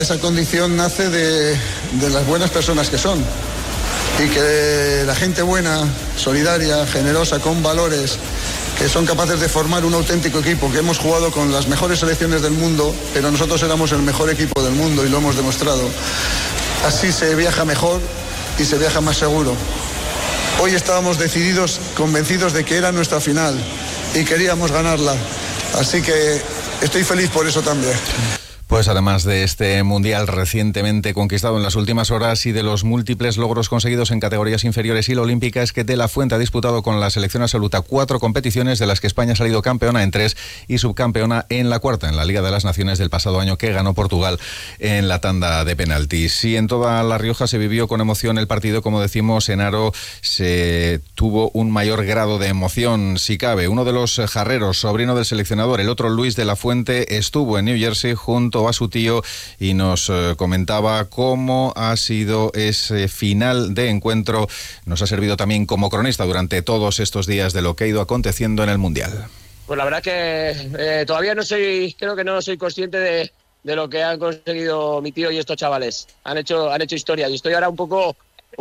Esa condición nace de las buenas personas que son, y que la gente buena, solidaria, generosa, con valores, que son capaces de formar un auténtico equipo, que hemos jugado con las mejores selecciones del mundo, pero nosotros éramos el mejor equipo del mundo y lo hemos demostrado. Así se viaja mejor y se viaja más seguro. Hoy estábamos decididos, convencidos de que era nuestra final y queríamos ganarla, así que estoy feliz por eso también. Pues además de este mundial recientemente conquistado en las últimas horas y de los múltiples logros conseguidos en categorías inferiores y la olímpica, es que De la Fuente ha disputado con la selección absoluta 4 competiciones, de las que España ha salido campeona en 3 y subcampeona en la 4ª, en la Liga de las Naciones del pasado año, que ganó Portugal en la tanda de penaltis. Y en toda La Rioja se vivió con emoción el partido, como decimos. En Haro se tuvo un mayor grado de emoción, si cabe. Uno de los jarreros, sobrino del seleccionador, el otro Luis De la Fuente, estuvo en New Jersey junto a su tío y nos comentaba cómo ha sido ese final de encuentro. Nos ha servido también como cronista durante todos estos días de lo que ha ido aconteciendo en el Mundial. Pues la verdad que todavía creo que no soy consciente de lo que han conseguido mi tío y estos chavales. Han hecho historia, y estoy ahora un poco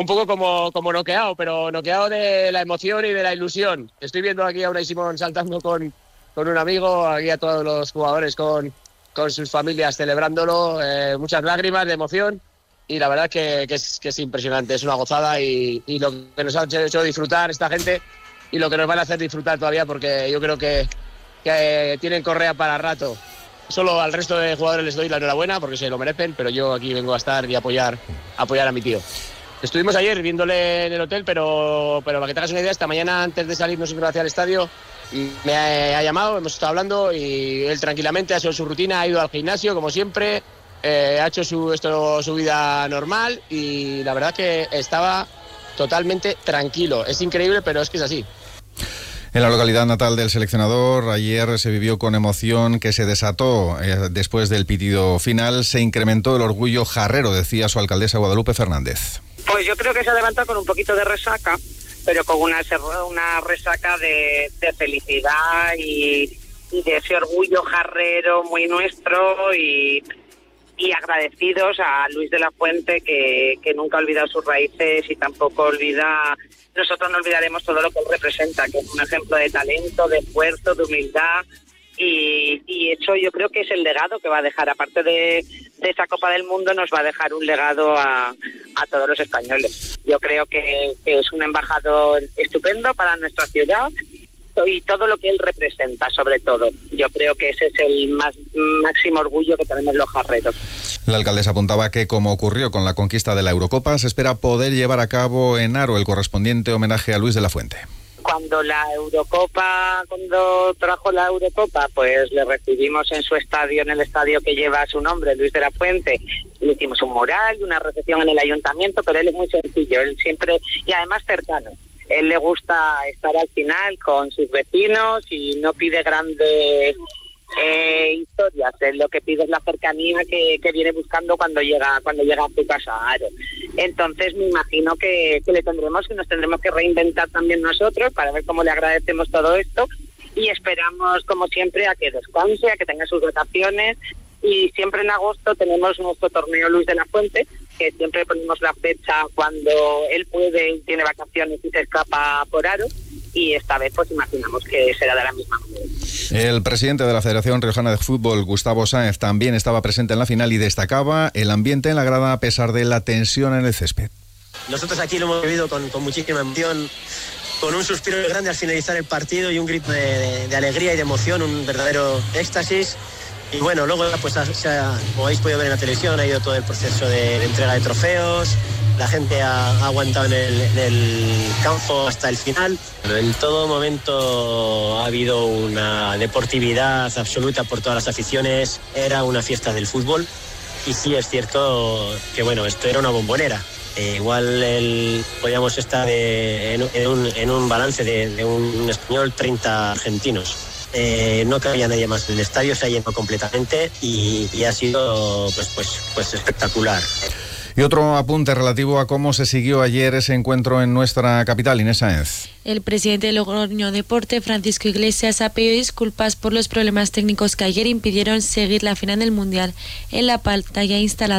como noqueado, pero noqueado de la emoción y de la ilusión. Estoy viendo aquí a Unai Simón saltando con un amigo, aquí a todos los jugadores con sus familias celebrándolo, muchas lágrimas de emoción, y la verdad que es impresionante, es una gozada, y lo que nos ha hecho disfrutar esta gente y lo que nos van a hacer disfrutar todavía, porque yo creo que tienen correa para rato. Solo al resto de jugadores les doy la enhorabuena porque se lo merecen, pero yo aquí vengo a estar y apoyar a mi tío. Estuvimos ayer viéndole en el hotel, pero para que te hagas una idea, esta mañana antes de salirnos hacia el estadio me ha llamado, hemos estado hablando, y él tranquilamente ha hecho su rutina, ha ido al gimnasio como siempre, ha hecho su vida normal, y la verdad que estaba totalmente tranquilo. Es increíble, pero es que es así. En la localidad natal del seleccionador, ayer se vivió con emoción que se desató después del pitido final. Se incrementó el orgullo jarrero, decía su alcaldesa Guadalupe Fernández. Pues yo creo que se ha levantado con un poquito de resaca, pero con una resaca de felicidad y de ese orgullo jarrero muy nuestro, y agradecidos a Luis de la Fuente, que nunca ha olvidado sus raíces y tampoco olvida. Nosotros no olvidaremos todo lo que él representa, que es un ejemplo de talento, de esfuerzo, de humildad, y eso yo creo que es el legado que va a dejar. Aparte de esa Copa del Mundo, nos va a dejar un legado a todos los españoles. Yo creo que es un embajador estupendo para nuestra ciudad, y todo lo que él representa, sobre todo. Yo creo que ese es el máximo orgullo que tenemos los jarreros. La alcaldesa apuntaba que, como ocurrió con la conquista de la Eurocopa, se espera poder llevar a cabo en Haro el correspondiente homenaje a Luis de la Fuente. Cuando trajo la Eurocopa, pues le recibimos en su estadio, en el estadio que lleva su nombre, Luis de la Fuente. Le hicimos un mural y una recepción en el ayuntamiento, pero él es muy sencillo, él siempre, y además cercano. Él le gusta estar al final con sus vecinos y no pide grandes historias. Él lo que pide es la cercanía que viene buscando cuando llega a su casa, Haro. Entonces me imagino que nos tendremos que reinventar también nosotros para ver cómo le agradecemos todo esto, y esperamos, como siempre, a que descanse, a que tenga sus vacaciones. Y siempre en agosto tenemos nuestro torneo Luis de la Fuente, que siempre ponemos la fecha cuando él puede y tiene vacaciones y se escapa por Haro, y esta vez pues imaginamos que será de la misma manera. El presidente de la Federación Riojana de Fútbol, Gustavo Sáenz, también estaba presente en la final y destacaba el ambiente en la grada a pesar de la tensión en el césped. Nosotros aquí lo hemos vivido con muchísima emoción, con un suspiro grande al finalizar el partido y un grito de alegría y de emoción, un verdadero éxtasis. Y bueno, luego pues como habéis podido ver en la televisión, ha ido todo el proceso de entrega de trofeos. La gente ha aguantado en el campo hasta el final. En todo momento ha habido una deportividad absoluta por todas las aficiones. Era una fiesta del fútbol, y sí es cierto que bueno, esto era una bombonera. Igual podíamos estar en un balance de un español, 30 argentinos. No cabía nadie más en el estadio, se ha llenado completamente y ha sido pues espectacular. Y otro apunte relativo a cómo se siguió ayer ese encuentro en nuestra capital, Inés Sáenz. El presidente de Logroño Deporte, Francisco Iglesias, ha pedido disculpas por los problemas técnicos que ayer impidieron seguir la final del Mundial. En la pantalla instalada